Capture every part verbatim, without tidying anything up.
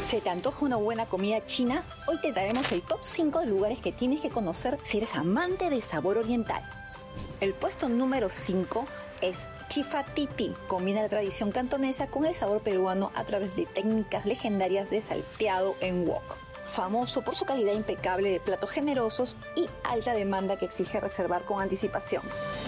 ¿Se te antoja una buena comida china? Hoy te traemos el top cinco de lugares que tienes que conocer si eres amante del sabor oriental. El puesto número cinco es Chifa Titi. Combina la tradición cantonesa con el sabor peruano a través de técnicas legendarias de salteado en wok. Famoso por su calidad impecable de platos generosos y alta demanda que exige reservar con anticipación.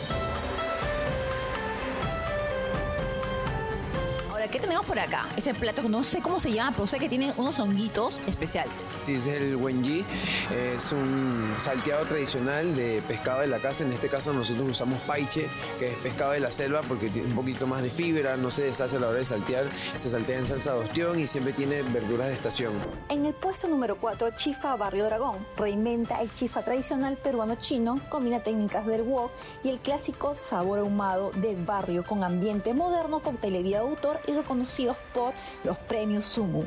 Ahora, ¿qué tenemos por acá? Este plato que no sé cómo se llama, pero sé que tiene unos honguitos especiales. Sí, es el wenji. Es un salteado tradicional de pescado de la casa. En este caso nosotros usamos paiche, que es pescado de la selva porque tiene un poquito más de fibra, no se deshace a la hora de saltear. Se saltea en salsa de ostión y siempre tiene verduras de estación. En el puesto número cuatro, Chifa Barrio Dragón. Reinventa el chifa tradicional peruano-chino, combina técnicas del wok y el clásico sabor ahumado del barrio con ambiente moderno, coctelería de autor y reconocidos por los premios Sumu.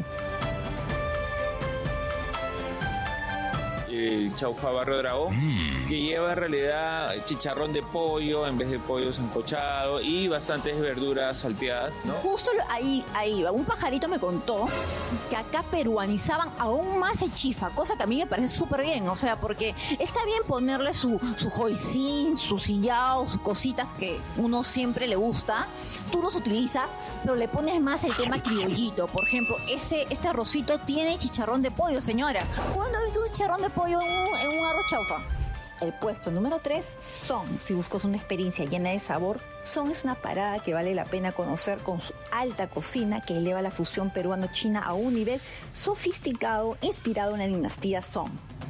El chaufa Barrio Dragón, mm. que lleva en realidad chicharrón de pollo en vez de pollo sancochado y bastantes verduras salteadas, ¿no? Justo ahí, ahí va. Un pajarito me contó que acá peruanizaban aún más el chifa, cosa que a mí me parece súper bien, o sea, porque está bien ponerle su, su hoisin, su sillao, sus cositas que uno siempre le gusta, tú los utilizas, pero le pones más el tema criollito. Por ejemplo, ese, este arrocito tiene chicharrón de pollo, señora. ¿Cuándo has visto un chicharrón de pollo en un, en un arroz chaufa? El puesto número tres, Song. Si buscas una experiencia llena de sabor, Song es una parada que vale la pena conocer con su alta cocina que eleva la fusión peruano-china a un nivel sofisticado inspirado en la dinastía Song.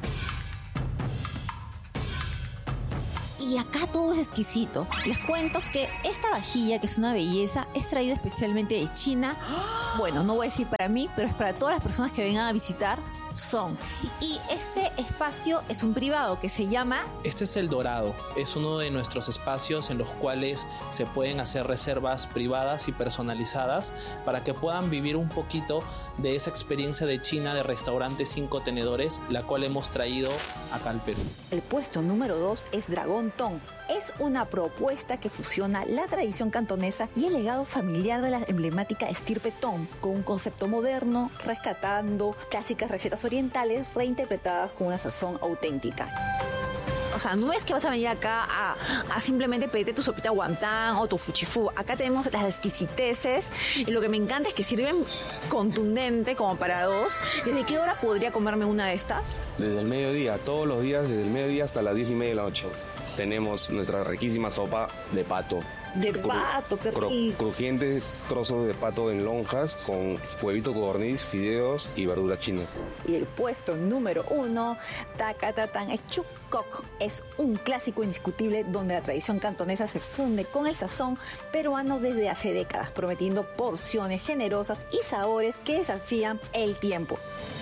Y acá todo es exquisito. Les cuento que esta vajilla, que es una belleza, es traída especialmente de China. Bueno, no voy a decir para mí, pero es para todas las personas que vengan a visitar Song. Y este espacio es un privado que se llama... Este es El Dorado. Es uno de nuestros espacios en los cuales se pueden hacer reservas privadas y personalizadas para que puedan vivir un poquito de esa experiencia de China de restaurante cinco tenedores, la cual hemos traído acá al Perú. El puesto número dos es Dragón Tong. Es una propuesta que fusiona la tradición cantonesa y el legado familiar de la emblemática estirpe Tong con un concepto moderno, rescatando clásicas recetas orientales reinterpretadas con una sazón auténtica. O sea, no es que vas a venir acá a, a simplemente pedirte tu sopita guantán o tu fuchifú. Acá tenemos las exquisiteces y lo que me encanta es que sirven contundente como para dos. ¿Desde qué hora podría comerme una de estas? Desde el mediodía, todos los días, desde el mediodía hasta las diez y media de la noche. Tenemos nuestra riquísima sopa de pato. De pato, qué rico. Cru- crujientes trozos de pato en lonjas con huevito codorniz, fideos y verduras chinas. Y el puesto número uno, Takatatán, es Chuk Kok. Es un clásico indiscutible donde la tradición cantonesa se funde con el sazón peruano desde hace décadas, prometiendo porciones generosas y sabores que desafían el tiempo.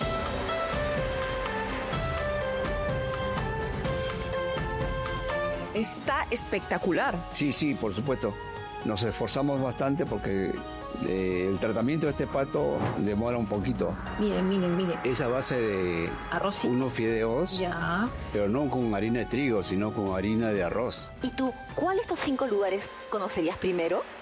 Está espectacular. Sí, sí, por supuesto. Nos esforzamos bastante porque eh, el tratamiento de este pato demora un poquito. Miren, miren, miren. Es a base de Arrocito. unos fideos, Ya. pero no con harina de trigo, sino con harina de arroz. ¿Y tú, cuál de estos cinco lugares conocerías primero?